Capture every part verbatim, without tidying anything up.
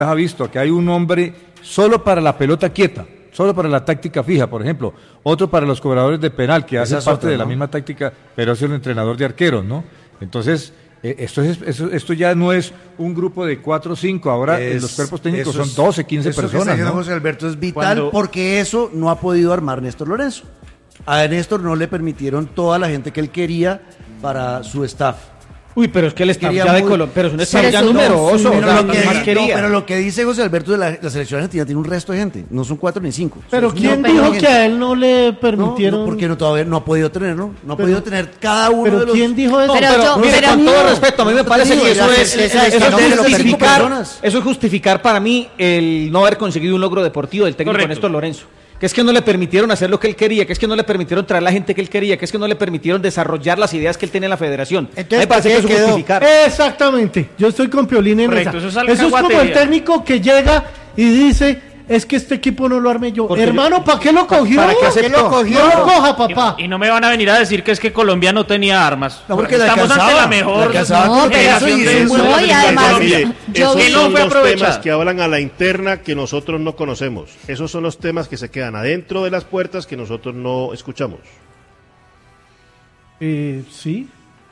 ha visto que hay un hombre solo para la pelota quieta, solo para la táctica fija, por ejemplo, otro para los cobradores de penal, que hace parte otra, de ¿no? la misma táctica, pero es el entrenador de arqueros, ¿no? Entonces, eh, esto, es, esto, esto ya no es un grupo de cuatro o cinco, ahora es, los cuerpos técnicos son doce, quince eso personas, que ¿no? José Alberto es vital Cuando... porque eso no ha podido armar Néstor Lorenzo. A Néstor no le permitieron toda la gente que él quería para su staff. Uy, pero es que el staff Quería ya de muy- Colombia, pero es un Sí, staff ya eso no, numeroso, sí, o pero, sea, lo lo que, que más no, quería. pero lo que dice José Alberto de la, la selección argentina tiene un resto de gente, no son cuatro ni cinco. Pero son ¿quién un dijo montón de que gente. a él no le No, permitieron? no, porque no, todavía no ha podido tenerlo, no ha Pero- podido tener cada uno pero de los... ¿quién dijo eso? No, Pero pero, yo- mire, pero con todo no. respeto, a mí me No, parece te que digo, eso la- es, la- eso la- es la- la- la- justificar, personas. eso es justificar para mí el no haber conseguido un logro deportivo del técnico Correcto. Néstor Lorenzo. Que es que no le permitieron hacer lo que él quería, que es que no le permitieron traer la gente que él quería, que es que no le permitieron desarrollar las ideas que él tenía en la federación. Entonces, me parece ¿por que qué eso es quedó? justificar. Exactamente, yo estoy con Piolín en Correcto, esa. eso es Eso es como el alcahuatería. técnico que llega y dice, es que este equipo no lo armé yo. Porque Hermano, yo- ¿para qué lo cogió? ¿Para qué aceptó? lo cogió? No lo coja, papá. Y, y no me van a venir a decir que es que Colombia no tenía armas. No, porque le estamos ante alcanzaba, la mejor le alcanzaba con lo que generación hizo y de hizo. fútbol No, y de además, Colombia. yo Esos vi- Que no son fue los aprovechado. temas que hablan a la interna que nosotros no conocemos. Esos son los temas que se quedan adentro de las puertas que nosotros no escuchamos. Eh, sí.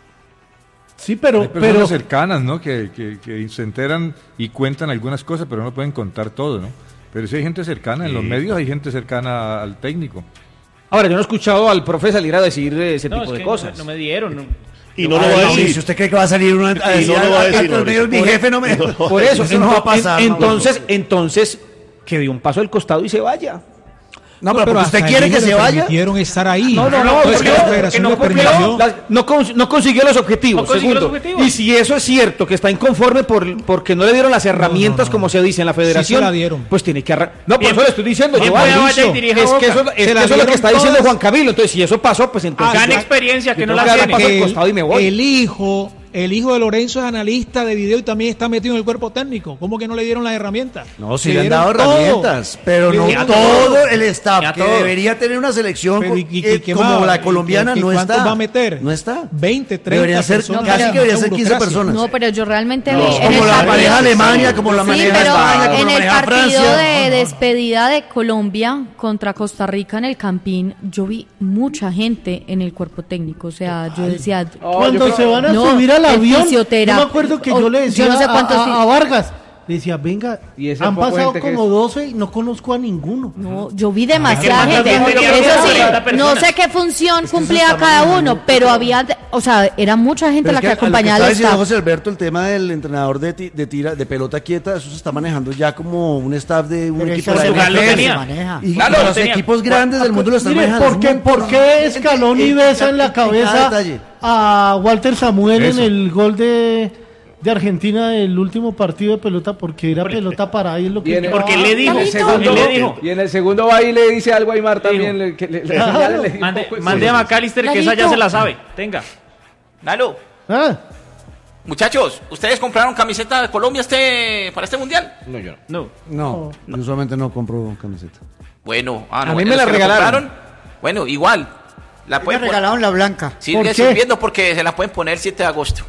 Sí, pero... Hay personas pero cercanas, ¿no? Que, que, que se enteran y cuentan algunas cosas, pero no pueden contar todo, ¿no? Pero sí hay gente cercana, en los medios hay gente cercana al técnico. Ahora, yo no he escuchado al profe salir a decir eh, ese No, tipo es de que cosas. No, no me dieron. no. Y no lo Ay, va a no, decir. si usted cree que va a salir uno a Y decir, no lo va a "Ah, decir, estos medios, mi Mauricio. jefe no me... No lo va a Por eso, Eso no va a pasar, en- no, entonces, entonces, que dé un paso al costado y se vaya. No, pero porque usted hasta quiere ahí que no se le vaya. permitieron estar ahí. No, no, no, es que porque la no, federación que no le cumplió, permitió. las- no, cons- no consiguió los objetivos, No consiguió segundo. los objetivos. Y si eso es cierto, que está inconforme por porque no le dieron las herramientas, no, no. como se dice en la Sí federación, se la dieron. pues tiene que arrancar. No, por Bien, eso le estoy diciendo, bien, Giovanni, pueda, vaya y listo. dirija es Boca. que eso, es, Se que la eso es lo dieron que está diciendo todas. Juan Camilo. Entonces, si eso pasó, pues entonces. Gana yo- experiencia que yo no tengo la dar tiene. paso al Que costado y me voy. el hijo, el hijo de Lorenzo es analista de video y también está metido en el cuerpo técnico. ¿Cómo que no le dieron las herramientas? No, sí Le le han dieron dado todo. herramientas, pero Le no dieron todo el staff Ya que todo. debería tener una selección Pero, co- ¿y- y- eh, y qué como más? la ¿Y- colombiana y no cuántos está. va a meter? No está. veinte, treinta Deberían ser, personas. casi que deberían ser quince Burocracia. personas. No, pero yo realmente No, vi en como el la partido- maneja Alemania, como la Sí, maneja pero España, como en la el maneja partido Francia. de despedida de Colombia contra Costa Rica en el Campín, yo vi mucha gente en el cuerpo técnico, o sea, yo decía, cuando se van a no, subir al el avión, yo fisioterapia- me acuerdo que o- yo le decía yo no sé a- cuántos a, fi- a Vargas, le decía, venga, Y ese han poco pasado gente que como es- doce y no conozco a ninguno. No, yo vi demasiada ¿Qué gente. más tenía Eso que sí, cuarenta no personas? sé qué función Es que eso cumplía está cada manejando, uno, pero había, o sea, era mucha gente Pero la es que, a lo acompañaba está al diciendo staff. José Alberto, el tema del entrenador de, ti- de tira de pelota quieta, eso se está manejando ya como un staff de un Pero equipo eso de Portugal lo N F L. tenía. maneja. Y Claro, los lo tenía. equipos grandes del mundo lo están Mire, manejando. ¿por qué, Es un por montón. qué Scaloni En- besa en- en la en cada cabeza detalle. a Walter Samuel Eso. en el gol de, de Argentina del último partido de pelota? Porque era pelota para ahí es lo que... Viene- Porque él le dijo, Carlito. él le dijo. Y en el segundo va y le dice algo a Aymar Dijo. también. Le, que le, le Claro. señala, le- Mande, un poco de- mande a McAllister que esa ya Clarito. se la sabe. Tenga. Dalo. Ah, Muchachos, ¿ustedes compraron camiseta de Colombia este para este mundial? No, yo No. No, yo usualmente no compro camiseta. Bueno, ah, no, A mí bueno, me la los que regalaron. compraron, bueno, igual. La Me pueden pon- regalaron la blanca. Sigue ¿Por qué? sirviendo porque se la pueden poner el siete de agosto.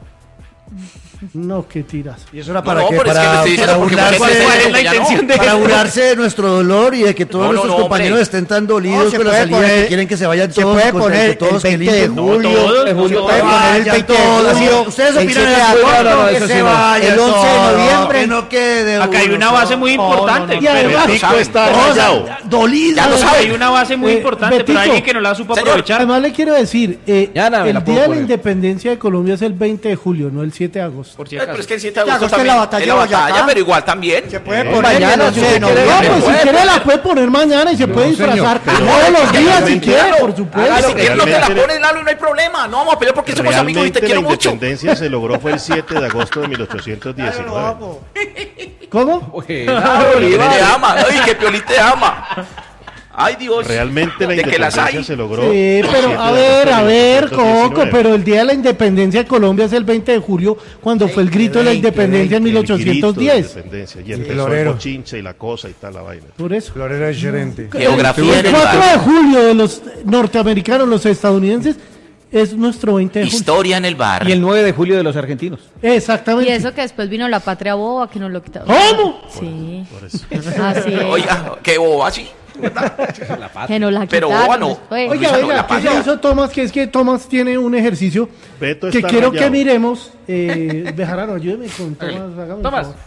no, qué tiras. ¿Y eso era No, para no, qué? pero es que le Para, estoy diciendo para porque burlarse, mucha gente ¿Cuál es dice la que ya no. intención de para eso? burlarse de nuestro dolor y de que todos No, no, nuestros no, compañeros hombre. estén tan dolidos No, se con la puede salida poner- que quieren que se vayan se todos. puede contra poner que todos el que veinte de eligen. julio, todos, se todos. puede poner el Vayan veinte de todos, julio, así, ustedes el opinan siete de de agosto, no, no, que eso se sí no. vayan el once de todos, noviembre. que no quede Acá hay uno una base solo. muy importante. Y pero- además- El pico saben. está Todos rayado. dolidos. Ya lo Hay saben. una base muy Eh, importante, pero Betito. hay alguien que no la supo Señor. aprovechar. Además le quiero decir, eh, Ya nada, me el la puedo Día de la poner. Independencia de Colombia es el veinte de julio, no el siete de agosto. Por si Ay, acaso. pero es que el siete de Ya, agosto agosto es también la batalla es la de Boyacá. batalla, pero igual también. Se puede Eh, poner mañana, el once si de quiere, noviembre. no, pues si puede, quiere puede. la puede poner mañana y se puede disfrazar señor, todos los días si realmente- quiere, por Hágalo, supuesto. si quieres no te la Realmente- pones, Lalo, y no hay problema. No vamos a pelear porque somos amigos y te Realmente la quiero mucho. independencia se logró fue el siete de agosto de mil ochocientos Claro, lo diecinueve. hago. ¿Cómo? Buena, Piolín Bolívar. te ama, ay, que Piolín te ama. Ay, Dios. Realmente la de que las independencia hay. se logró. Sí, el pero siete a de ver, agosto a de ver, mil ochocientos Coco, diecinueve. pero el Día de la Independencia de Colombia es el veinte de julio, cuando fue el grito de la veinte, independencia en El mil ochocientos grito de diez. independencia, y el empezó el florero. bochinche y la cosa y tal la vaina. Por eso. Florero es gerente. Geografía El del cuatro mar. de julio de los norteamericanos, los estadounidenses, es nuestro veinte de julio. Historia en el bar. Y el nueve de julio de los argentinos. Exactamente. Y eso que después vino la patria boba que nos lo quitaron. ¿Cómo? Sí. Por eso. Así es. Oiga, qué boba, sí. Que nos la Pero quitaron boba no. después. Oiga, Luisa, no, venga, la ¿qué se patria. hizo Tomás? Que es que Tomás tiene un ejercicio Beto que está quiero rayado. que miremos. Eh, Bejarano, ayúdeme con Tomás. hágame un Tomás. favor.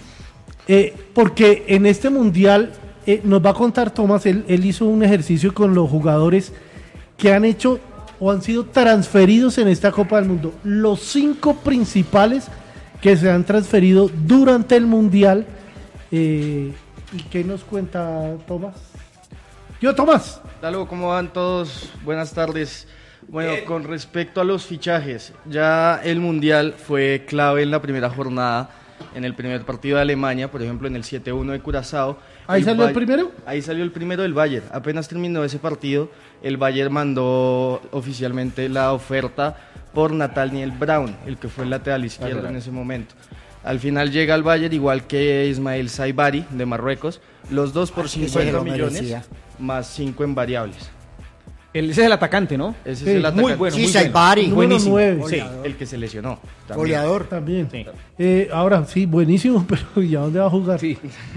Eh, porque en este mundial eh, nos va a contar Tomás, él, él hizo un ejercicio con los jugadores que han hecho o han sido transferidos en esta Copa del Mundo. Los cinco principales que se han transferido durante el mundial. Eh, ¿Y qué nos cuenta Tomás? Yo, Tomás. Dalo, ¿cómo van todos? Buenas tardes. Bueno, con respecto a los fichajes, ya el Mundial fue clave en la primera jornada, en el primer partido de Alemania, por ejemplo, en el siete uno de Curazao. ¿Ahí salió el Bay- primero? Ahí salió el primero del Bayern. Apenas terminó ese partido, el Bayern mandó oficialmente la oferta por Nathaniel Brown, el que fue el lateral izquierdo en ese momento. Al final llega al Bayern igual que Ismael Saibari de Marruecos, los dos por Así que se cincuenta lo millones merecía. más cinco en variables. El- ese es el atacante, ¿no? Ese Sí, es el atacante. Muy bueno, Sí, muy bueno. Saibari. Número Buenísimo. nueve. Sí, el que se lesionó. también. Goleador. También. Sí. Eh, ahora, sí, buenísimo, pero ¿y a dónde va a jugar? Sí.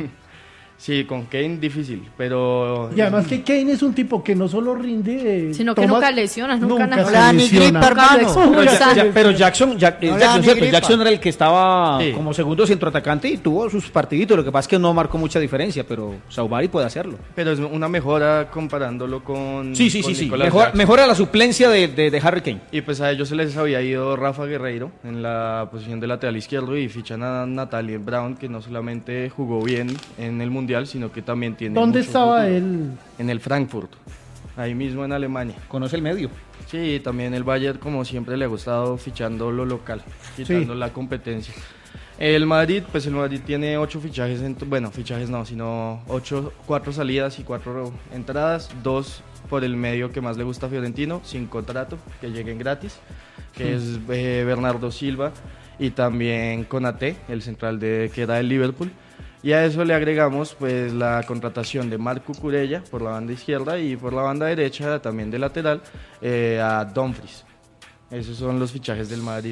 Sí, con Kane difícil, pero... Y además que Kane es un tipo que no solo rinde... eh, Sino que Tomás, nunca lesiona, nunca nada. se No le da ni lesiona. gripa, hermano. Nunca lo Pero, expulsan. Ja- Ja- pero Jackson, Jack- eh, No le da Jackson, ni cierto, gripa. Jackson era el que estaba Sí. como segundo centroatacante y tuvo sus partiditos. Lo que pasa es que no marcó mucha diferencia, pero Saubari puede hacerlo. Pero es una mejora comparándolo con... Sí, sí, con sí, sí. Nicolas Mejor, Jackson. mejora la suplencia de, de, de Harry Kane. Y pues a ellos se les había ido Rafa Guerreiro en la posición de lateral izquierdo y fichan a Nathaniel Brown, que no solamente jugó bien en el Mundial, sino que también tiene ¿Dónde mucho estaba futuro. él? En el Frankfurt, ahí mismo en Alemania. Conoce el medio. Sí, también el Bayern, como siempre, le ha gustado fichando lo local, quitando Sí. la competencia. El Madrid, pues el Madrid tiene ocho fichajes, en, bueno, fichajes no, sino ocho, cuatro salidas y cuatro entradas, dos por el medio que más le gusta a Fiorentino, sin contrato, que lleguen gratis, que es eh, Bernardo Silva y también Konaté, el central de que era del Liverpool. Y a eso le agregamos pues la contratación de Marc Cucurella por la banda izquierda y por la banda derecha también de lateral eh, a Dumfries. Esos son los fichajes del Madrid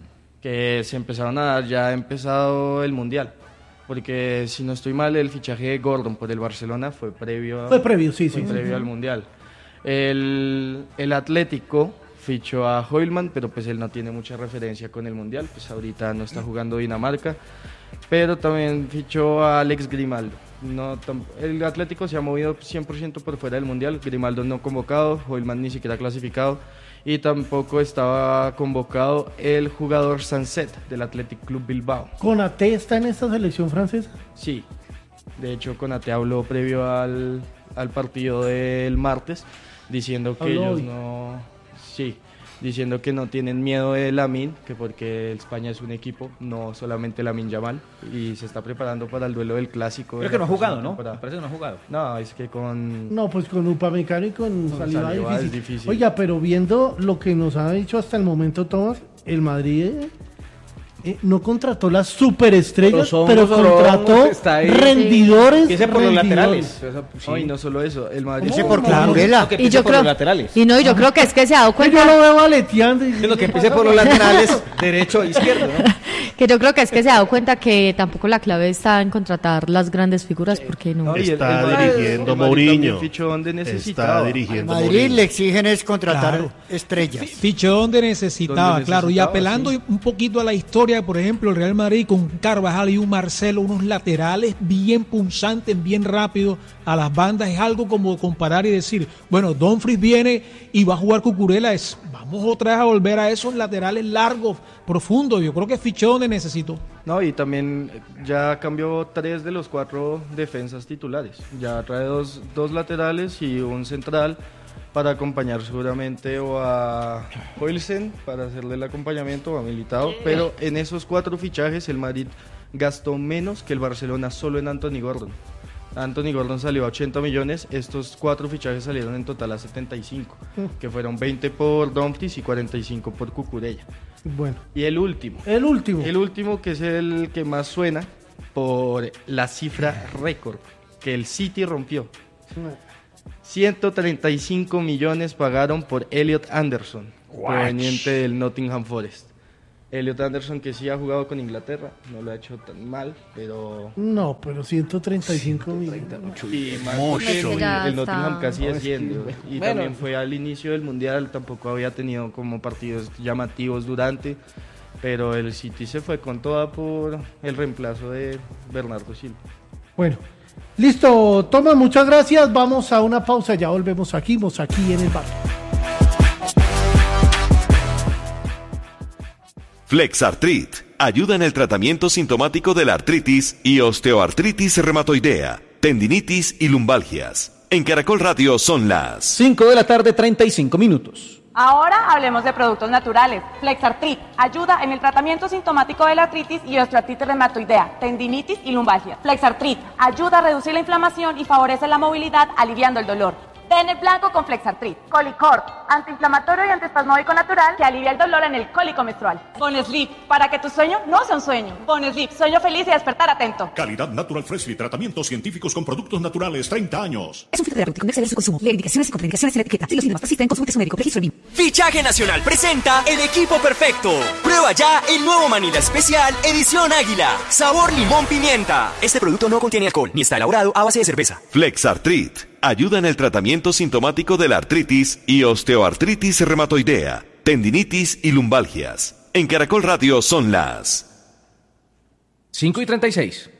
que se empezaron a dar ya ha empezado el Mundial. Porque si no estoy mal el fichaje de Gordon por el Barcelona fue previo, a- Fue previo, sí, fue sí. previo al Mundial. El, el Atlético fichó a Hoylman, pero pues él no tiene mucha referencia con el Mundial, pues ahorita no está jugando Dinamarca. Pero también fichó a Alex Grimaldo. No, tam- el Atlético se ha movido cien por ciento por fuera del Mundial. Grimaldo no convocado, Hoylman ni siquiera clasificado. Y tampoco estaba convocado el jugador Sanset del Athletic Club Bilbao. ¿Konaté está en esta selección francesa? Sí, de hecho Konaté habló previo al, al partido del martes diciendo que Habló ellos hoy. no... Sí, diciendo que no tienen miedo de Lamine, que porque España es un equipo, no solamente Lamine Yamal, y se está preparando para el duelo del Clásico. Creo de que la no ha jugado, próxima ¿no? temporada. Me parece que no ha jugado. No, es que con... No, pues con Upamecano y con Con Saliba, Saliba es difícil. difícil. Oiga, pero viendo lo que nos ha dicho hasta el momento Tomás, el Madrid eh, eh, no contrató las superestrellas, Los pero hongos, contrató Orongos, está ahí. rendidores. Empiece por los rendidores. laterales. No, y no solo eso, el Madrid... Ese por Claro. Cucurella. Que Y empiece yo por creo, los laterales. y no, y yo creo que es que se ha dado Pues cuenta, yo lo veo aleteando. y- Es lo que empiece por los laterales, derecho e izquierdo, ¿no? que yo creo que es que se ha dado cuenta que tampoco la clave está en contratar las grandes figuras, porque no. No, y el- Está el Madrid- dirigiendo el Madrid también Mourinho. fichó donde Está necesitaba. Al dirigiendo Madrid Mourinho. le exigen es contratar Claro. estrellas. Fichó donde necesitaba, Donde claro, y necesitaba, apelando sí. un poquito a la historia, por ejemplo, el Real Madrid con Carvajal y un Marcelo, unos laterales bien punzantes, bien rápidos a las bandas, es algo como comparar y decir, bueno, Dumfries viene y va a jugar Cucurella, es, vamos otra vez a volver a esos laterales largos, profundos, yo creo que fichó donde necesitó. No, y también ya cambió tres de los cuatro defensas titulares. Ya trae dos, dos laterales y un central para acompañar seguramente o a Hoylsen para hacerle el acompañamiento o a Militao. Pero en esos cuatro fichajes el Madrid gastó menos que el Barcelona solo en Anthony Gordon. Anthony Gordon salió a ochenta millones, estos cuatro fichajes salieron en total a setenta y cinco, que fueron veinte por Dumfries y cuarenta y cinco por Cucurella. Bueno, Y el último, el último. el último, que es el que más suena por la cifra récord que el City rompió. ciento treinta y cinco millones pagaron por Elliot Anderson, proveniente del Nottingham Forest. Elliot Anderson, que sí ha jugado con Inglaterra, no lo ha hecho tan mal, pero... No, pero ciento treinta y cinco millones. Y más Mucho. porque el, Ya el Nottingham está. casi No, es asciende. que- Y Bueno. también fue al inicio del Mundial, tampoco había tenido como partidos llamativos durante, pero el City se fue con toda por el reemplazo de Bernardo Silva. Bueno, listo, Tomás, muchas gracias. Vamos a una pausa, ya volvemos aquí, vamos aquí en el bar. Flexartrit ayuda en el tratamiento sintomático de la artritis y osteoartritis reumatoidea, tendinitis y lumbalgias. En Caracol Radio son las cinco de la tarde, treinta y cinco minutos. Ahora hablemos de productos naturales. Flexartrit ayuda en el tratamiento sintomático de la artritis y osteoartritis reumatoidea, tendinitis y lumbalgia. Flexartrit ayuda a reducir la inflamación y favorece la movilidad, aliviando el dolor. Ten el blanco con Flexartrit. Colicort, antiinflamatorio y antiespasmódico natural que alivia el dolor en el cólico menstrual. Bonesleep, para que tu sueño no sea un sueño. Bonesleep, sueño feliz y despertar atento. Calidad Natural Freshly, tratamientos científicos con productos naturales, treinta años. Es un fitoterapéutico no exceder su consumo. Lee indicaciones y contraindicaciones en la etiqueta. Si los síntomas persisten, consulte a su médico. Registro B I M. Fichaje Nacional presenta El Equipo Perfecto. Prueba ya el nuevo Manila Especial Edición Águila. Sabor limón pimienta. Este producto no contiene alcohol ni está elaborado a base de cerveza. Flexartrit ayuda en el tratamiento sintomático de la artritis y osteoartritis reumatoidea, tendinitis y lumbalgias. En Caracol Radio son las cinco y treinta y seis.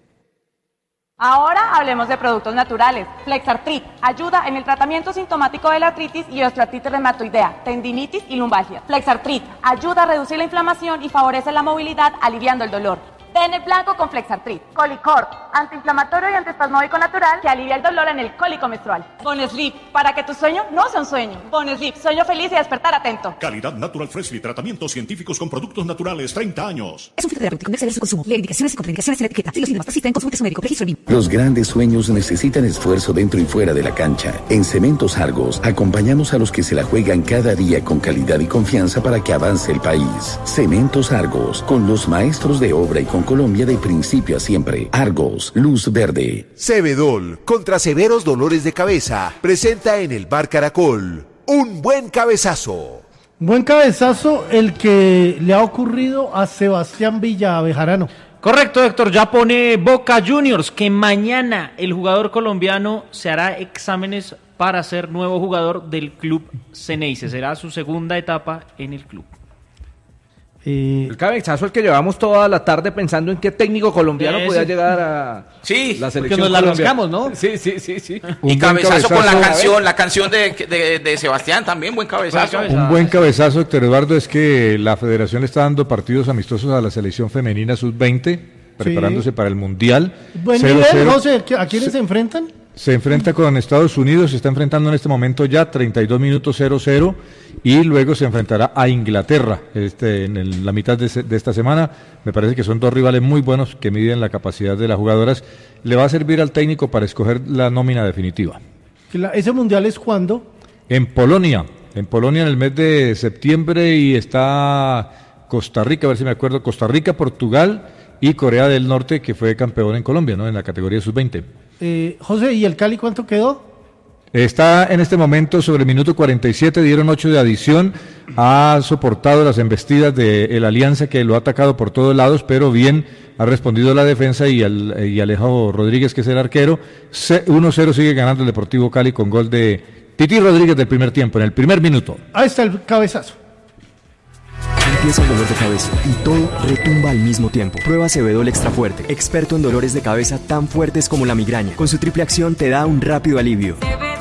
Ahora hablemos de productos naturales. Flexartrit ayuda en el tratamiento sintomático de la artritis y osteoartritis reumatoidea, tendinitis y lumbalgia. Flexartrit ayuda a reducir la inflamación y favorece la movilidad, aliviando el dolor. Ten el blanco con Flexartrit. Colicort, antiinflamatorio y antiespasmódico natural que alivia el dolor en el cólico menstrual. Bonesleep, para que tu sueño no sea un sueño. Bonesleep, sueño feliz y despertar atento. Calidad Natural Freshly, tratamientos científicos con productos naturales, treinta años. Es un fitoterapéutico no exceder su consumo. Lee indicaciones y contraindicaciones en la etiqueta. Si los síntomas persisten, consulte a su médico. Registro B I M. Los grandes sueños necesitan esfuerzo dentro y fuera de la cancha. En Cementos Argos acompañamos a los que se la juegan cada día con calidad y confianza para que avance el país. Cementos Argos, con los maestros de obra y con Colombia de principio a siempre. Argos, luz verde. Cebedol, contra severos dolores de cabeza, presenta en el Bar Caracol un buen cabezazo. Buen cabezazo el que le ha ocurrido a Sebastián Villa Bejarano. Correcto, Héctor, ya pone Boca Juniors que mañana el jugador colombiano se hará exámenes para ser nuevo jugador del club Ceneice. Será su segunda etapa en el club. Eh, el cabezazo el que llevamos toda la tarde pensando en qué técnico colombiano Ese. podía llegar a Sí, la porque selección nos la Colombia. rascamos, ¿no? Sí, sí, sí, sí. Y Un buen cabezazo, con la cabezazo. canción, la canción de, de, de Sebastián también, buen cabezazo. Un buen cabezazo, Héctor Eduardo, es que la federación le está dando partidos amistosos a la selección femenina sub veinte, preparándose para el Mundial. Buen cero nivel, cero. José. ¿A quiénes se enfrentan? Se enfrenta con Estados Unidos, se está enfrentando en este momento ya treinta y dos minutos cero cero y luego se enfrentará a Inglaterra este, en el- la mitad de, se- de esta semana. Me parece que son dos rivales muy buenos que miden la capacidad de las jugadoras. Le va a servir al técnico para escoger la nómina definitiva. Que la- ¿Ese mundial es cuándo? En Polonia, en Polonia en el mes de septiembre y está Costa Rica, a ver si me acuerdo, Costa Rica, Portugal y Corea del Norte, que fue campeón en Colombia, ¿no? En la categoría sub veinte. Eh, José, ¿y el Cali cuánto quedó? Está en este momento sobre el minuto cuarenta y siete, dieron ocho de adición, ha soportado las embestidas de el Alianza que lo ha atacado por todos lados, pero bien ha respondido la defensa y, al, y Alejo Rodríguez, que es el arquero. Se- uno cero sigue ganando el Deportivo Cali con gol de Titi Rodríguez del primer tiempo, en el primer minuto. Ahí está el cabezazo. Empieza el dolor de cabeza y todo retumba al mismo tiempo. Prueba Cebedol Extra Fuerte, experto en dolores de cabeza tan fuertes como la migraña. Con su triple acción te da un rápido alivio.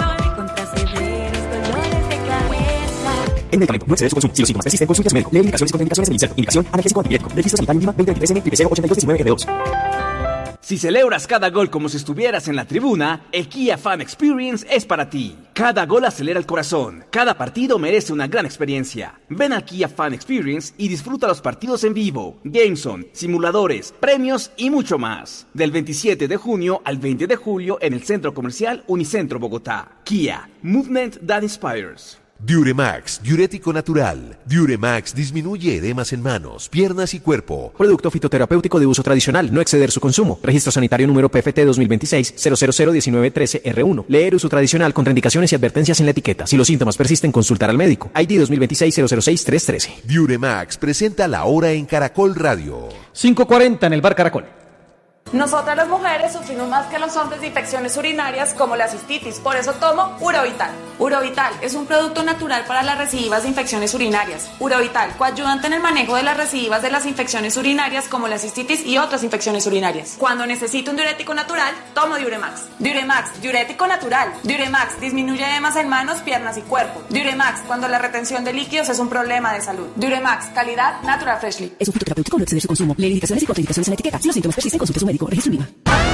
En medicamento, no exceder su consumo. Si los síntomas persisten, consulte a su médico. Lee indicaciones y contraindicaciones en el inserto. Indicación, analgésico antipirético. Registro sanitario mínima veinte veintitrés N, triple cero ochenta y dos diecinueve G D dos. Si celebras cada gol como si estuvieras en la tribuna, el Kia Fan Experience es para ti. Cada gol acelera el corazón. Cada partido merece una gran experiencia. Ven al Kia Fan Experience y disfruta los partidos en vivo, Gameson, simuladores, premios y mucho más. Del veintisiete de junio al veinte de julio en el Centro Comercial Unicentro Bogotá. Kia, Movement that Inspires. Diuremax, diurético natural. Diuremax disminuye edemas en manos, piernas y cuerpo. Producto fitoterapéutico de uso tradicional, no exceder su consumo. Registro sanitario número P F T dos mil veintiséis cero cero cero diecinueve trece R uno. Leer uso tradicional con indicaciones y advertencias en la etiqueta. Si los síntomas persisten, consultar al médico. I D dos mil veintiséis cero cero seis tres trece. Diuremax presenta la hora en Caracol Radio. cinco cuarenta en el Bar Caracol. Nosotras las mujeres sufrimos más que los hombres de infecciones urinarias como la cistitis, por eso tomo Urovital. Urovital es un producto natural para las recidivas de infecciones urinarias. Urovital, coayudante en el manejo de las recidivas de las infecciones urinarias como la cistitis y otras infecciones urinarias. Cuando necesito un diurético natural, tomo Diuremax. Diuremax, diurético natural. Diuremax disminuye edemas en manos, piernas y cuerpo. Diuremax, cuando la retención de líquidos es un problema de salud. Diuremax, calidad Natural Freshly. Es un fitoterapéutico, no exceder su consumo. Lee indicaciones y contraindicaciones en la etiqueta. Si los síntomas persisten, consulte a su médico. Registro viva.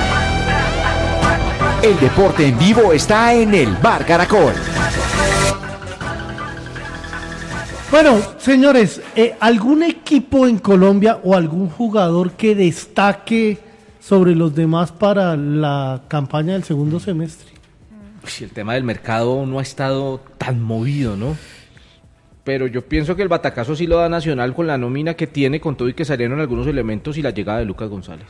El deporte en vivo está en el Bar Caracol. Bueno, señores, eh, ¿algún equipo en Colombia o algún jugador que destaque sobre los demás para la campaña del segundo semestre? Pues el tema del mercado no ha estado tan movido, ¿no? Pero yo pienso que el batacazo sí lo da Nacional con la nómina que tiene, con todo y que salieron algunos elementos y la llegada de Lucas González.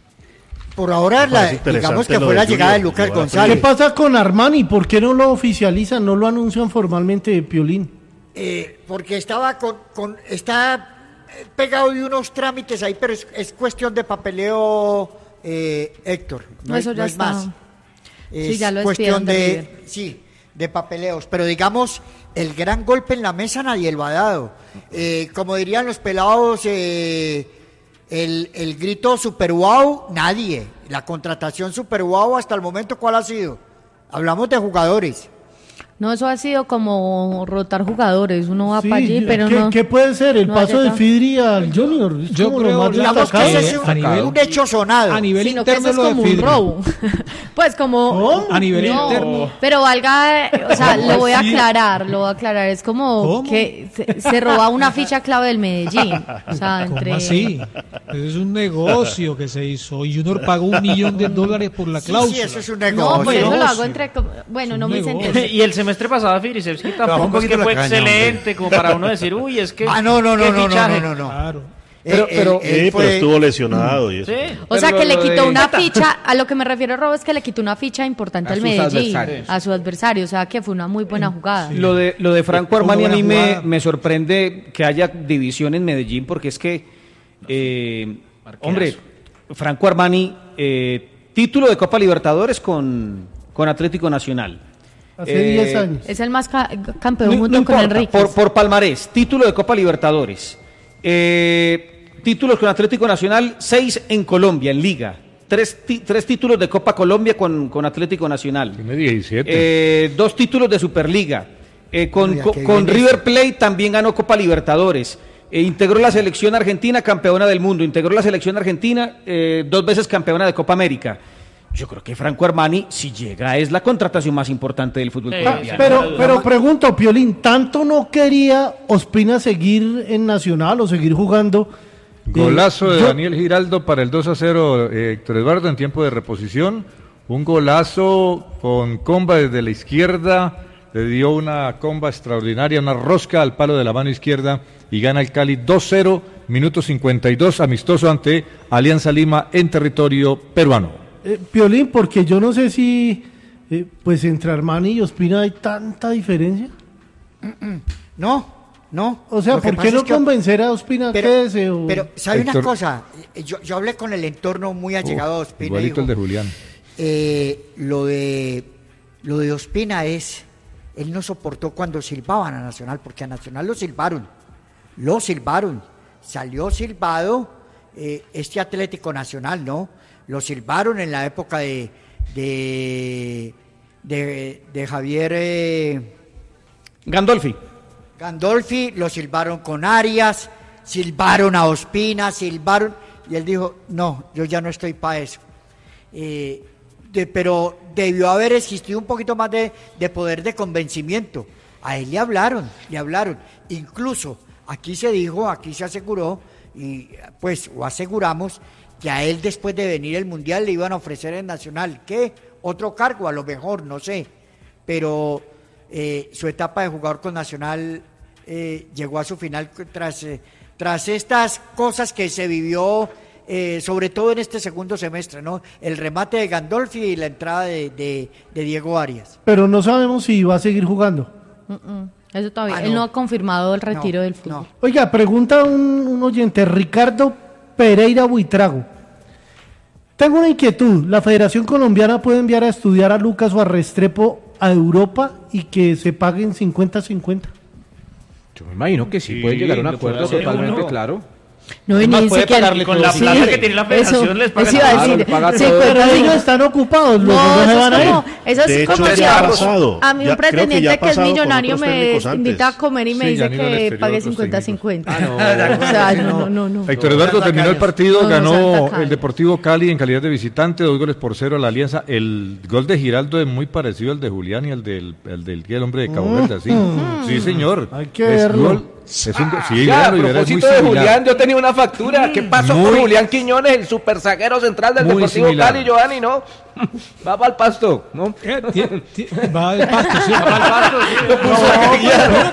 Por ahora, la, digamos que fue la llegada de Lucas González. ¿Qué pasa con Armani? ¿Por qué no lo oficializan, no lo anuncian formalmente, Piolín? Eh, porque estaba con, con está pegado de unos trámites ahí, pero es, es cuestión de papeleo, eh, Héctor. No, Eso es, ya no es está. más. Sí, Es ya lo cuestión despidieron de de, River. sí, de papeleos. Pero digamos, el gran golpe en la mesa nadie lo ha dado. Eh, como dirían los pelados, eh, el, el grito super wow, nadie. La contratación super wow hasta el momento, ¿cuál ha sido? Hablamos de jugadores. No, eso ha sido como rotar jugadores. Uno va Sí, para allí, pero ¿qué, no. ¿Qué puede ser? ¿El no paso ha de llegado. Fidri al Junior? Es Yo como creo, lo más Digamos que destacado. ese es un, a nivel- un hecho sonado. A nivel Sino que interno eso es lo de como un Fidri. robo. Pues como... A nivel No, interno. pero valga, o sea, lo voy a Sí. aclarar, lo voy a aclarar. Es como ¿Cómo? que se, se roba una ficha clave del Medellín. O sea, entre... ¿Cómo así? Eso es un negocio que se hizo y Junior pagó un millón de dólares por la Sí, cláusula. sí, eso es un No, negocio. por eso lo negocio. hago entre... Bueno, no me hice negocio. entender. Y el semestre pasado Firisevski tampoco un es que poquito fue la caña, excelente como para uno decir, uy, es que Ah, no, no, no, qué no, no, fichaje. no, no, no. Claro. Pero, Pero- él, él Sí, fue- pero estuvo lesionado y eso. Sí. O sea, Pero que le lo quitó de- una ficha, a lo que me refiero, Robo, es que le quitó una ficha importante A al sus Medellín, adversarios. a su adversario, o sea, que fue una muy buena jugada. Lo de, lo de Franco Fue una Armani a mí buena me, jugada. me sorprende que haya división en Medellín porque es que, eh, hombre, Franco Armani, eh, título de Copa Libertadores con, con Atlético Nacional. Hace Eh, diez años. Es el más ca- campeón No- junto no con importa, Enrique. por, por palmarés, título de Copa Libertadores. Eh, títulos con Atlético Nacional, seis en Colombia, en Liga. Tres, ti- tres títulos de Copa Colombia con, con Atlético Nacional. Tiene diecisiete. Eh, dos títulos de Superliga. Eh, con Oiga, con- qué con bien River Plate también ganó Copa Libertadores. Eh, integró la selección argentina, campeona del mundo. Integró la selección argentina, eh, dos veces campeona de Copa América. Yo creo que Franco Armani, si llega, es la contratación más importante del fútbol Sí, Ah, colombiano. pero, pero pregunto, Piolín, ¿tanto no quería Ospina seguir en Nacional o seguir jugando? Golazo Eh, de yo- Daniel Giraldo para el dos a cero, eh, Héctor Eduardo, en tiempo de reposición. Un golazo con comba desde la izquierda. Le dio una comba extraordinaria, una rosca al palo de la mano izquierda y gana el Cali dos cero, minuto cincuenta y dos, amistoso ante Alianza Lima en territorio peruano. Eh, Piolín, porque yo no sé si eh, pues entre Armani y Ospina hay tanta diferencia. No, no. O sea, Lo que ¿por pasa qué no es que- convencer a Ospina Pero, que ese? O... pero ¿sabe Héctor- una cosa? Eh, Yo, yo hablé con el entorno muy allegado de Ospina. y Igualito dijo, el de Julián. eh, lo de lo de Ospina es, él no soportó cuando silbaban a Nacional, porque a Nacional lo silbaron, lo silbaron, salió silbado eh, este Atlético Nacional, ¿no? Lo silbaron en la época de de, de, de Javier eh, Gandolfi. Gandolfi, lo silbaron con Arias, silbaron a Ospina, silbaron, y él dijo, no, yo ya no estoy para eso. Eh, de- pero debió haber existido un poquito más de, de poder de convencimiento. A él le hablaron, le hablaron. Incluso aquí se dijo, aquí se aseguró, y pues, o aseguramos, que a él después de venir el Mundial le iban a ofrecer en Nacional, ¿qué? Otro cargo, a lo mejor, no sé. Pero eh, su etapa de jugador con Nacional eh, llegó a su final tras, eh, tras estas cosas que se vivió, eh, sobre todo en este segundo semestre, ¿no? El remate de Gandolfi y la entrada de, de, de Diego Arias. Pero no sabemos si va a seguir jugando. Mm-mm. Eso todavía. Ah, Él no. no ha confirmado el retiro No, del fútbol. no. Oiga, pregunta un, un oyente, Ricardo Pereira Buitrago. Tengo una inquietud. ¿La Federación Colombiana puede enviar a estudiar a Lucas o a Restrepo a Europa y que se paguen cincuenta cincuenta? Yo me imagino que sí, Sí, puede llegar a un lo puede acuerdo hacer totalmente uno. claro. No, y Además, ni puede siquiera pagarle con la todo. plata Sí, que tiene la federación eso, les pagan eso iba a a decir. le paga Sí, todo. pues, Pero no ellos digo- están ocupados, luego No, no se eso van es a ir. como, eso De es hecho, como ya si ha a, pasado. a mí Ya- un creo que ya pretendiente ha que, es pasado con millonario otros me técnicos antes. invita a comer y me Sí, ya dice han ido al que exterior pague otros cincuenta técnicos. cincuenta. Ah, no. O sea, no, no, no, no. Héctor Eduardo terminó el partido, No, no sean ganó tacaños. el Deportivo Cali en calidad de visitante, dos goles por cero a la Alianza. El gol de Giraldo es muy parecido al de Julián y al del, al del el hombre de Cabo Verde, así. Mm. Sí, señor. Hay que Es verlo. gol- es un, sí, Ya, a véanlo y verá, es muy propósito de similar. Julián, yo tenía una factura. ¿Qué pasó Muy- con Julián Quiñones, el super zaguero central del Muy Deportivo similar. Cali, Giovanni, no? Va para el pasto, ¿no? Eh, ti- ti- Va al pasto, sí. Va al pasto, sí. Lo puso a guiar.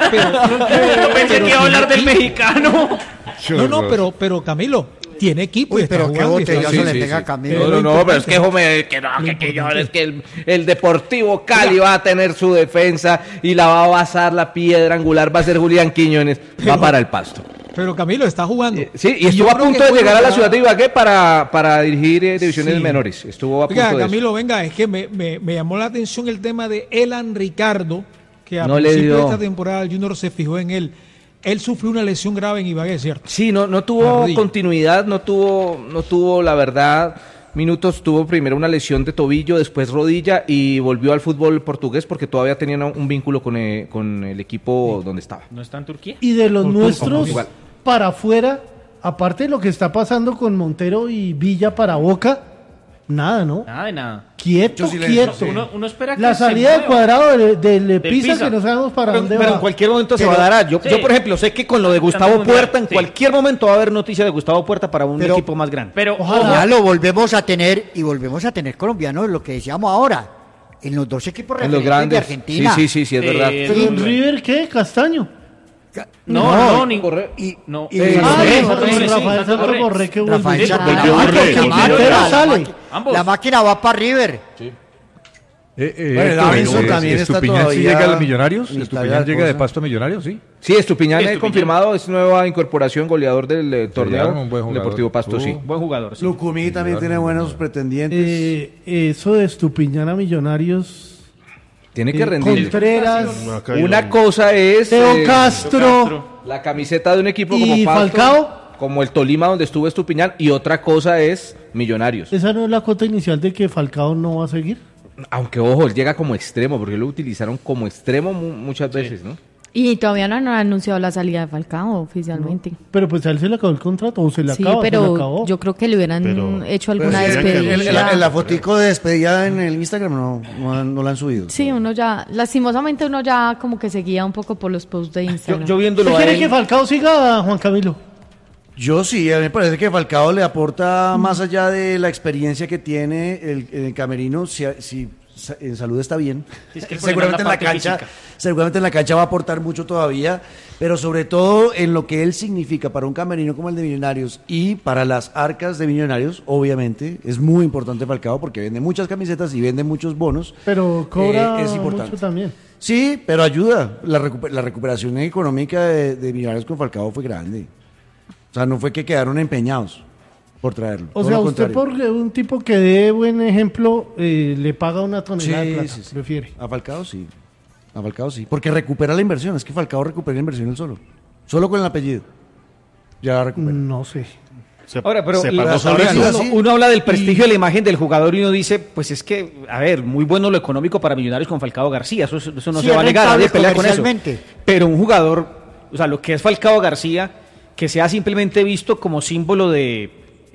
Yo pensé que iba a hablar del mexicano. No, no, pero, pero Camilo, tiene equipo y Uy, está pero qué jugando y está- botellazo Sí, le sí, pega a sí. Camilo. No, no, no, pero es que, importante- Jome, que no, Lo que, que yo, importante- es que el, el Deportivo Cali va a tener su defensa y la va a basar, la piedra angular va a ser Julián Quiñones, va para el pasto. Pero Camilo está jugando. Sí, y yo estuvo a creo punto que de puede llegar a la lograr- ciudad de Ibagué para, para dirigir eh, divisiones Sí. menores. Estuvo a punto Oiga, de eso. Camilo, venga, es que me, me, me llamó la atención el tema de Elan Ricardo, que a No le principio de dio. esta temporada el Junior se fijó en él. Él sufrió una lesión grave en Ibagué, ¿cierto? Sí, no, no La tuvo rodilla. continuidad, no tuvo, no tuvo la verdad minutos, tuvo primero una lesión de tobillo, después rodilla y volvió al fútbol portugués porque todavía tenía un un vínculo con el, con el equipo donde estaba. ¿No está en Turquía? Y de los Portugal, nuestros Portugal. para afuera, aparte de lo que está pasando con Montero y Villa para Boca, nada, ¿no? Nada de nada. Quieto, Mucho silencio, quieto. sí. Uno, uno espera que La se salida del mueva. cuadrado del de, de Pisa, Pisa. que no sabemos para Pero, dónde pero va. en cualquier momento se Pero- va a dar. Yo, Sí. yo, por ejemplo, sé que con lo de Gustavo Mundial, Puerta, en sí. cualquier momento va a haber noticia de Gustavo Puerta para un Pero- equipo más grande. Pero Ojalá lo volvemos a tener y volvemos a tener colombianos, lo que decíamos ahora, en los dos equipos En los referentes grandes. de Argentina. Sí, sí, sí, sí, es Eh, verdad. ¿Pero en River qué? ¿Castaño? No, No, no, ni corre- Y, No. y- Eh, Ah, Borré, no, Borré, no, sí, Rafael Santos Santos Borré. Borré que Rafael vuelve. Santos volvió Borré, Borré, la volvió máquina, Borré. la Sale. máquina- Ambos. La máquina va para River. Eh, eh, Bueno, Héctor, Davinson eh, también está Estupiñán sí todavía llega a los Millonarios, en Estupiñán tal llega de cosa. Pasto a Millonarios, sí. Sí, Estupiñán, Sí, eh, Estupiñán. confirmado, es nueva incorporación, goleador del eh, torneo. Sería un buen jugador. Deportivo Pasto, Uh. sí. Buen jugador. sí. Lucumí también tiene buenos pretendientes. Eh, eso de Estupiñán a Millonarios. Tiene que eh, rendir. Contreras, Acá hay Una un- cosa es Teo eh, Castro. la camiseta de un equipo ¿Y como Pasto, Falcao? como el Tolima donde estuvo Estupiñán, y otra cosa es Millonarios. ¿Esa no es la cuota inicial de que Falcao no va a seguir? Aunque ojo, él llega como extremo, porque lo utilizaron como extremo mu- muchas veces, ¿no? Y todavía no han anunciado la salida de Falcao oficialmente. Pero pues a él se le acabó el contrato o se le Sí, acaba, se le pero acabó. yo creo que le hubieran Pero- hecho Pero alguna sí, en- en- despedida. en, la, en la fotico de despedida en el Instagram no, no, han- no la han subido. Sí, uno ya, lastimosamente uno ya como que seguía un poco por los posts de Yo, Instagram. yo ¿Usted viéndolo a quiere él, que Falcao siga, Juan Camilo? Yo sí, a mí me parece que Falcao le aporta más allá de la experiencia que tiene el, el camerino, si, si sa- en salud está bien. Sí, es que el problema seguramente es en la la parte cancha, física. seguramente en la cancha va a aportar mucho todavía, pero sobre todo en lo que él significa para un camerino como el de Millonarios y para las arcas de Millonarios, obviamente es muy importante Falcao porque vende muchas camisetas y vende muchos bonos. Pero cobra Eh, es importante. mucho también. Sí, pero ayuda. La, recu- la recuperación económica de, de Millonarios con Falcao fue grande. O sea, no fue que quedaron empeñados por traerlo. O todo sea, lo usted contrario. por un tipo que dé buen ejemplo eh, le paga una tonelada de Sí, plata, sí, sí. prefiere. A Falcao sí. A Falcao sí. Porque recupera la inversión. Es que Falcao recupera la inversión él solo. Solo con el apellido. Ya la recupera. No sé. Se, Ahora, pero se lo- pagó ahora solito. sí, uno, así. uno habla del prestigio de la imagen del jugador y uno dice, pues es que, a ver, muy bueno lo económico para Millonarios con Falcao García, eso, eso no Sí, se va a es negar, rentable nadie pelea con eso. comercialmente. Pero un jugador, o sea, lo que es Falcao García, que sea simplemente visto como símbolo de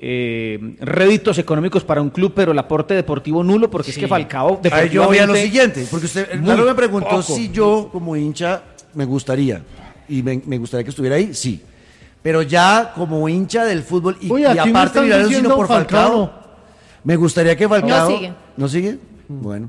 eh, réditos económicos para un club, pero el aporte deportivo nulo, porque es que Falcao Ahí yo voy a lo deportivamente- siguiente. Porque usted, muy Lalo me preguntó poco. si yo, como hincha, me gustaría. Y me, me gustaría que estuviera ahí, sí. Pero ya como hincha del fútbol y, Uy, y aquí me aparte están Millonarios, sino diciendo por Falcao, Falcao. me gustaría que Falcao... No sigue. ¿No sigue? Bueno.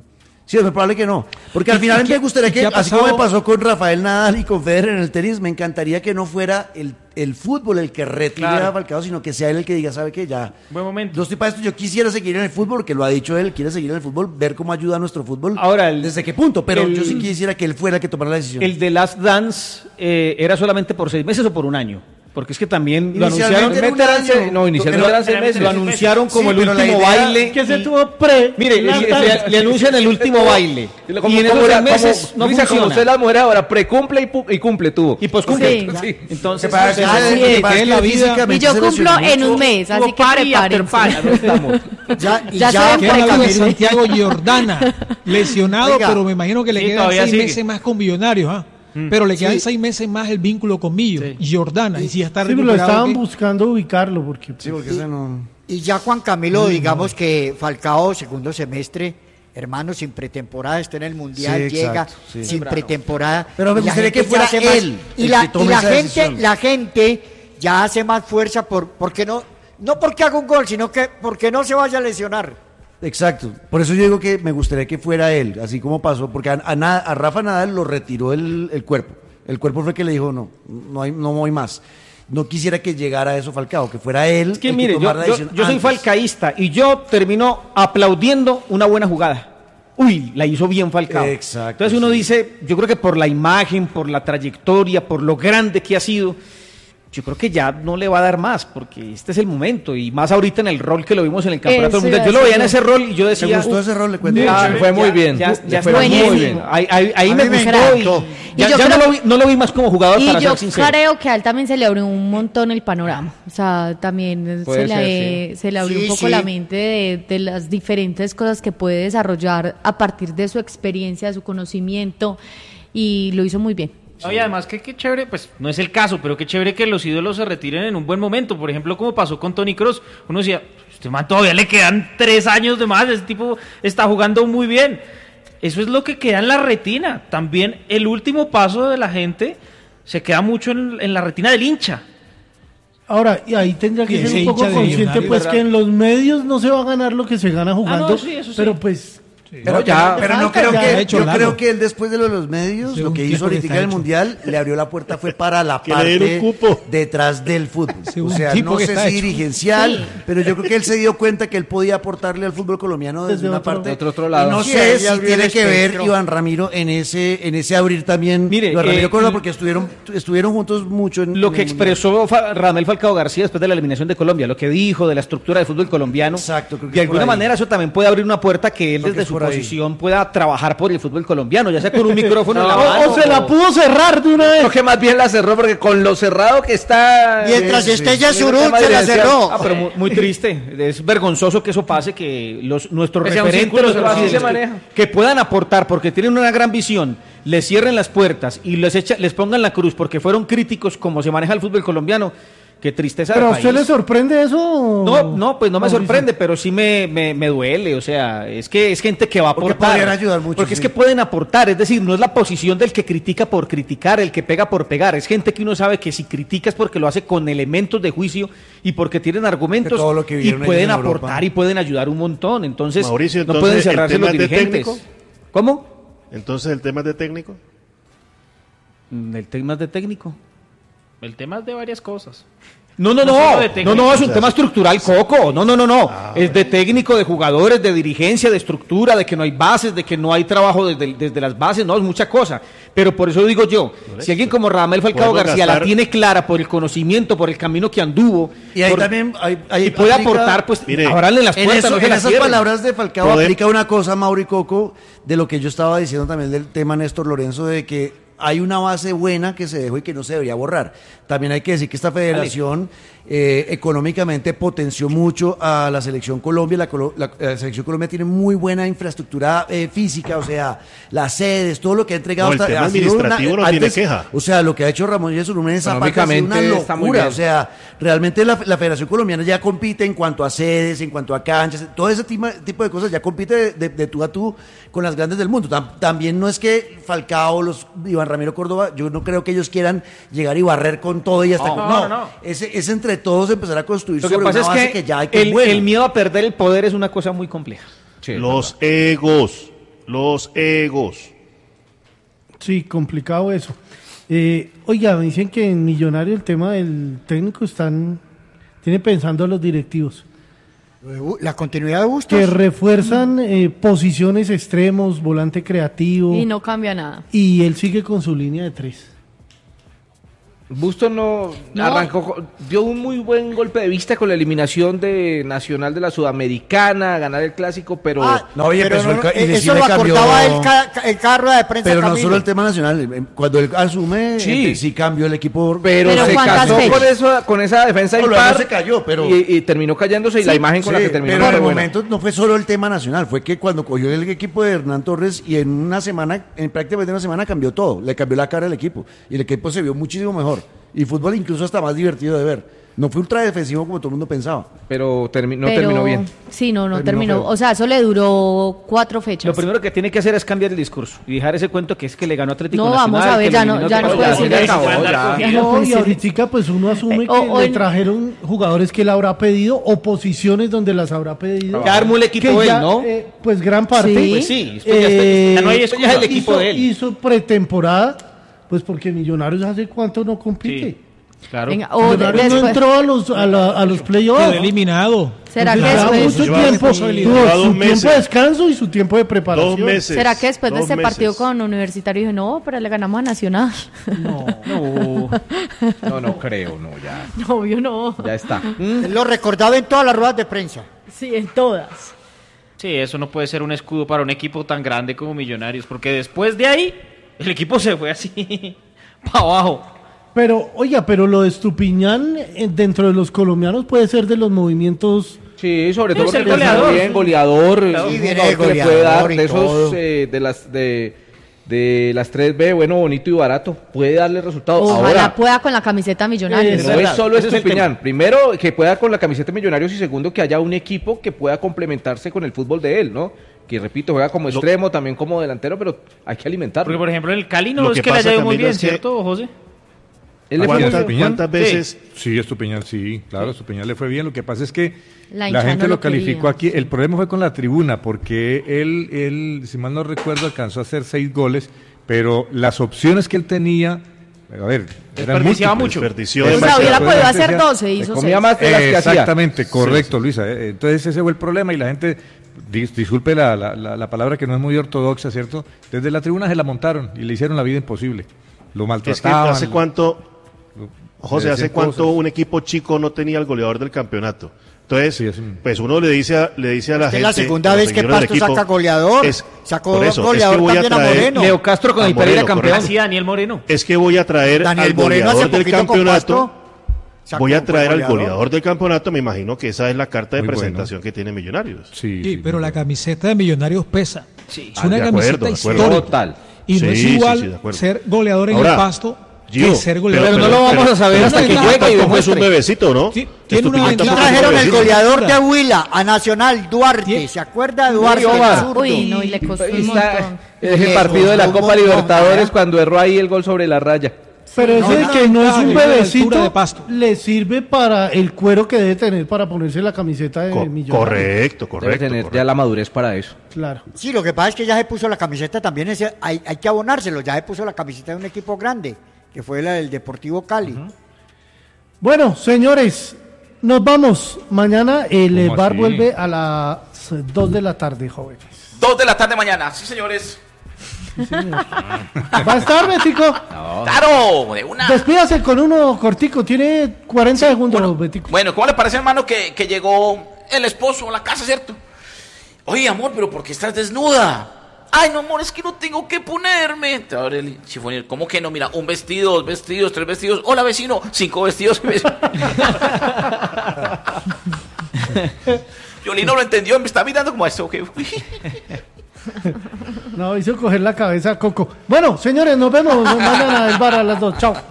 Sí, es muy probable que no. Porque al ¿Y- final y qué- me gustaría y que, qué ha así como me pasado? pasó con Rafael Nadal y con Federer en el tenis, me encantaría que no fuera el, el fútbol el que retire Claro. a Falcao, sino que sea él el que diga, ¿sabe qué? Ya. Buen momento. Yo estoy para esto, yo quisiera seguir en el fútbol, porque lo ha dicho él, quiere seguir en el fútbol, ver cómo ayuda a nuestro fútbol. Ahora, el- ¿desde qué punto? Pero el- yo sí quisiera que él fuera el que tomara la decisión. El de Last Dance eh, era solamente por seis meses o por un año. Porque es que también lo anunciaron. Inicialmente era un año. No, inicialmente Pero- eran seis meses. Lo anunciaron como Sí, el pero la último idea- baile. Que se y- tuvo pre. Mire, le, Last le- Dance. le anuncian el último baile. Como, y en esos como seis la- meses como- no Luisa, como funciona. usted las mujeres ahora, precumple y, pu- y cumple tuvo. Y poscumple. Sí. Sí. Entonces, Para no sé, que así se- es. que que pasa es que la vida. físicamente Y yo se cumplo lesionó en un mucho. mes, así Tuvo que party after prepárense. party. Estamos. Ya, y Ya ya, saben Que es la vida de precoces. Santiago Giordana, lesionado, Oiga. pero me imagino que le Sí, quedan todavía seis sigue. meses más con Millonarios, ¿ah? Pero le quedan Sí. seis meses más el vínculo con Millo, Giordana, y si ya está Sí, pero lo recuperado. estaban ¿qué? buscando ubicarlo porque Sí, porque ese no... y ya Juan Camilo, digamos que Falcao, segundo semestre, hermano, sin pretemporada, está en el Mundial, Sí, llega exacto, sí. sin pretemporada. Pero me y la gustaría gente que fuera ya hace más- él y el la, que tome y la esa gente, decisión. la gente ya hace más fuerza por, porque no, no porque haga un gol, sino que porque no se vaya a lesionar. Exacto, por eso yo digo que me gustaría que fuera él, así como pasó, porque a, a, Na- a Rafa Nadal lo retiró el, el cuerpo, el cuerpo fue que le dijo no, no, hay, no voy más, no quisiera que llegara a eso Falcao, que fuera él Es que el mire, yo, tomara la yo, decisión yo soy antes. falcaísta y yo termino aplaudiendo una buena jugada. Uy, la hizo bien Falcao. Exacto, Entonces uno sí. dice, yo creo que por la imagen, por la trayectoria, por lo grande que ha sido, yo creo que ya no le va a dar más, porque este es el momento, y más ahorita en el rol que lo vimos en el Campeonato Eso del Mundial. iba Yo a lo veía en decir ese rol y yo decía... ¿Te gustó "Uf, ese rol? Le cuento. ya, Le fue muy ya- bien. Ya, Le ya fue fue buenísimo. muy bien. Ahí, ahí- ahí A me mí me gustó encantó. y Y ya, yo ya creo- no, lo vi, no lo vi más como jugador, Y para yo ser sincero. creo que a él también se le abrió un montón el panorama. O sea, también Puede se, le, ser, se le abrió Sí, un poco sí. la mente de, de las diferentes cosas que puede desarrollar a partir de su experiencia, de su conocimiento, y lo hizo muy bien. No, y además que qué chévere, pues no es el caso, pero qué chévere que los ídolos se retiren en un buen momento. Por ejemplo, como pasó con Toni Kroos. Uno decía, este man todavía le quedan tres años de más, ese tipo está jugando muy bien. Eso es lo que queda en la retina. También el último paso de la gente se queda mucho en, en la retina del hincha. Ahora, y ahí tendría que Y ser ese un poco hincha de consciente, Millonarios, pues, ¿verdad? que en los medios no se va a ganar lo que se gana jugando, no, sí, eso sí. pero pues... Pero, No, ya- pero no falta creo ya. que Ha hecho yo Lalo. creo que él después de lo de los medios, Sí, lo un que tiempo hizo que ahorita está en el hecho. mundial, le abrió la puerta fue para la Que le den un parte cupo. detrás del fútbol. Sí, o un sea, tipo no que sé está si hecho. dirigencial, Sí. pero yo creo que él se dio cuenta que él podía aportarle al fútbol colombiano desde, Desde una otro- parte. otro- otro lado. Y no Sí, sé él si abrió tiene el que ver espectro. Iván Ramiro en ese en ese abrir también. Mire, Iván eh, Ramiro Córdoba, y- porque estuvieron estuvieron juntos mucho en Lo en que el mundial. expresó Fa- Radamel Falcao García después de la eliminación de Colombia, lo que dijo de la estructura del fútbol colombiano, Exacto, creo que de es por alguna ahí. manera eso también puede abrir una puerta que él Creo que desde es su por ahí. posición pueda trabajar por el fútbol colombiano, ya sea con un micrófono en la No, mano. O se la pudo cerrar de una vez. Creo que más bien la cerró porque con lo cerrado que está... Mientras Sí, esté sí. Yasurún, Es un tema se la diferencial. cerró. Ah, pero muy, muy triste, es vergonzoso que eso pase, que los nuestros Que sea un referentes, círculo los cerrado. presidentes, Así se maneja. que puedan aportar porque tienen una gran visión, les cierren las puertas y les echa, les pongan la cruz porque fueron críticos como se maneja el fútbol colombiano. Qué tristeza ¿Pero a del usted país. le sorprende eso? No, no, pues no me Mauricio? sorprende, pero sí me, me, me duele, o sea, es que es gente que va a Porque aportar. podrían ayudar mucho, Porque es sí. que pueden aportar, es decir, no es la posición del que critica por criticar, el que pega por pegar, es gente que uno sabe que si critica es porque lo hace con elementos de juicio y porque tienen argumentos De todo lo que y vivieron ellos pueden en Europa. aportar y pueden ayudar un montón, entonces Mauricio, no entonces, pueden ¿el cerrarse tema los es de dirigentes. técnico? ¿Cómo? Entonces, ¿el tema es de técnico? Mm, El tema es de técnico. El tema es de varias cosas. No, no, No no, solo de no, técnico. no, es un O sea, tema sí. estructural, Coco, no, no, no, no, es de técnico, de jugadores, de dirigencia, de estructura, de que no hay bases, de que no hay trabajo desde, desde las bases, no, es mucha cosa, pero por eso digo yo, si alguien como Radamel Falcao Podemos García la gastar- tiene clara por el conocimiento, por el camino que anduvo, Y ahí por- también hay, hay- y puede aplica- aportar, pues, Mire, abranle las En, puertas, eso- no se en las esas cierren. palabras de Falcao Poder- aplica una cosa, Mauro y Coco, de lo que yo estaba diciendo también del tema Néstor Lorenzo, de que hay una base buena que se dejó y que no se debería borrar. También hay que decir que esta federación eh, económicamente potenció mucho a la selección Colombia. La, Colo- la- la selección Colombia tiene muy buena infraestructura eh, física, o sea, las sedes, todo lo que ha entregado. No, el tema ha sido administrativo no tiene queja. O sea, lo que ha hecho Ramón Yesurún en esa parte ha sido una Económicamente está muy locura. bien. O sea, realmente la, la Federación Colombiana ya compite en cuanto a sedes, en cuanto a canchas, todo ese tipo, tipo de cosas, ya compite de, de- de tú a tú con las grandes del mundo. Tam- también no es que Falcao, los Iván Ramiro Córdoba, yo no creo que ellos quieran llegar y barrer con todo y hasta... No, con- no, no, no. Es, es entre todos empezar a construir Lo que sobre pasa una es base que, que, ya hay que es el, buena. el miedo a perder el poder es una cosa muy compleja. Los egos. los egos. Sí, complicado eso. Eh, oiga, me dicen que en Millonario el tema del técnico están, tiene pensando los directivos. La continuidad de Bustos. Que refuerzan eh, posiciones extremos, volante creativo. Y no cambia nada. Y él sigue con su línea de tres. Bustos no, No. arrancó, dio un muy buen golpe de vista con la eliminación de Nacional de la Sudamericana, ganar el clásico, pero Ah, No, oye, pero empezó no, el ca- y eh, le- eso sí le lo cambió- acordaba el, ca- ca- el carro de prensa. Pero no Camilo. solo el tema nacional, eh, cuando él asume, Sí. sí, sí cambió el equipo. pero, Pero se ¿cuántas casó fechas? con eso, con esa defensa No, lo impar no se cayó, pero- y, y terminó cayéndose y la Sí. imagen con la Sí, que terminó pero no en fue el buena. momento no fue solo el tema nacional, fue que cuando cogió el equipo de Hernán Torres y en una semana, en prácticamente una semana cambió todo, le cambió la cara al equipo y el equipo se vio muchísimo mejor y fútbol incluso hasta más divertido de ver. No fue ultra defensivo como todo el mundo pensaba. Pero termi- no Pero- terminó bien. Sí, no, no Terminó terminó. feo. O sea, eso le duró cuatro fechas. Lo primero que tiene que hacer es cambiar el discurso y dejar ese cuento que es que le ganó Atlético No, Nacional. vamos a ver, que ya lo no- eliminó ya no todo. puede decir ya eso. acabó, Ya ya. Ya No, no puede y ser. ahorita pues uno asume Eh, que o- o le en- trajeron jugadores que él habrá pedido o posiciones donde las habrá pedido. Ya armó el equipo Que él, ya, ¿no? eh, pues gran parte. Sí. Pues sí, esto ya, está- ya no hay Eh, excusa, ya es el equipo hizo, de él. hizo pretemporada, pues porque Millonarios hace cuánto no compite. Sí, claro. Venga, o de- Millonarios no después- entró a los, a la- a los playoffs. Quedó eliminado. ¿Será que Entonces, lleva después, mucho Lleva tiempo, responsabilidad. tuvo Lleva su dos tiempo meses. de descanso y su tiempo de preparación. Dos meses. ¿será que después de dos ese partido meses. con Universitario dijo, no, pero le ganamos a Nacional? No. No, no, no creo, no, ya, Obvio no. ya está. Él lo recordaba en todas las ruedas de prensa. Sí, en todas. Sí, eso no puede ser un escudo para un equipo tan grande como Millonarios, porque después de ahí el equipo se fue así para abajo. Pero, oiga, pero lo de Estupiñán eh, dentro de los colombianos puede ser de los movimientos. Sí, sobre todo Es el porque es goleador. bien goleador, Claro. es Sí, un viene jugador de que le puede goleador dar y de esos todo. eh, de las de de las tres B, bueno, bonito y barato, puede darle resultados. Ojalá Ahora, pueda con la camiseta Millonarios. no verdad, es solo ese es el Estupiñán. Primero, que pueda con la camiseta de Millonarios y segundo, que haya un equipo que pueda complementarse con el fútbol de él, ¿no? Que repito, juega como extremo, también como delantero, pero hay que alimentarlo. Porque, por ejemplo, en el Cali no Lo es que que le pasa, haya ido muy Camilo, bien, es que- ¿cierto, José? Él le fue ¿Cuántas, muy- Estupiñán? cuántas veces? Sí, Estupiñán, sí, claro, Estupiñán le fue bien. Lo que pasa es que La la, hinchada gente no lo lo calificó quería. aquí. El problema fue con la tribuna, porque él, él, si mal no recuerdo, alcanzó a hacer seis goles, pero las opciones que él tenía, a ver, eran Desperdiciaba múltiples. mucho. Desperdició O sea, demasiado. hubiera podido Después hacer decía- doce, se hizo comía seis. más de las que hacía. Exactamente, correcto, Luisa. Eh, Entonces ese fue el problema y la gente, dis- disculpe la, la, la- la palabra que no es muy ortodoxa, ¿cierto? Desde la tribuna se la montaron y le hicieron la vida imposible. Lo Es que maltrataban. hace cuánto, José, le hace decían cuánto cosas. un equipo chico no tenía el goleador del campeonato. Entonces, Sí, es un- pues uno le dice a, le dice a la Es gente. la segunda a los vez que seguidores del Pasto equipo, saca goleador. es- Sacó por eso, es goleador que voy a también a traer- Moreno. Leo Castro con A el Pereira Moreno, campeón. correcto. Así Daniel Moreno. Es que voy a traer Daniel al Moreno hace goleador del poquito con campeonato. Pasto sacó Voy a un traer al goleador. goleador del campeonato. Me imagino que esa es la carta de Muy bueno. presentación que tiene Millonarios. Sí, Sí, sí, pero muy la bueno. camiseta de Millonarios pesa. Sí. Es una Ah, de camiseta acuerdo, de acuerdo. histórica. Total. Y no Sí, es sí, igual sí, de acuerdo. ser goleador en Ahora, el Pasto Gio, que ser goleador. Pero no lo vamos a saber hasta que Pero juegue y Tampoco es un demuestre. bebecito, ¿no? Sí, tiene una Estupiñán Aquí ventaja. tampoco es un trajeron el bebecito. goleador de Huila a Nacional, Duarte. Bien. ¿Se acuerda de Duarte? Sí, el Omar. zurdo? Uy, no, y le costó Ahí un está, montón. es Le el partido de la costó un Copa montón, Libertadores ¿eh? cuando erró ahí el gol sobre la raya. Pero No, ese no, que no es no, un no, la altura bebecito, de Pasto. le sirve para el cuero que debe tener para ponerse la camiseta de Co- Millonarios. correcto, Debe correcto. tener correcto. ya la madurez para eso. Claro. Sí, lo que pasa es que ya se puso la camiseta también, ese, hay, hay que abonárselo, ya se puso la camiseta de un equipo grande, que fue la del Deportivo Cali. Bueno, señores, nos vamos. Mañana el eh, ¿Cómo bar así? vuelve a las dos de la tarde, jóvenes. Dos de la tarde mañana, sí señores. ¿Va a estar, Betico? Claro, de una. Despídase con uno cortico, tiene cuarenta segundos, Betico. Bueno, ¿cómo le parece, hermano, que, que llegó el esposo a la casa, cierto? Oye, amor, pero ¿por qué estás desnuda? Ay, no, amor, es que no tengo que ponerme. Te abre el chifonier. ¿Cómo que no? Mira, un vestido, dos vestidos, tres vestidos. Hola, vecino, cinco vestidos. Yoli no lo entendió, me está mirando como esto. ¿Okay? No, hizo coger la cabeza a Coco. Bueno, señores, nos vemos mañana el bar a las dos. Chao.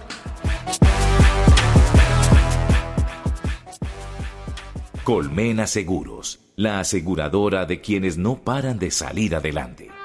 Colmena Seguros, la aseguradora de quienes no paran de salir adelante.